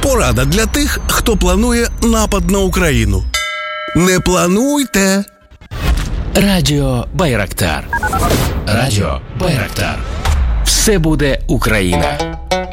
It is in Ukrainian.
Порада для тих, хто планує напад на Україну. Не плануйте! Радіо Байрактар. Радіо Байрактар. Все буде Україна.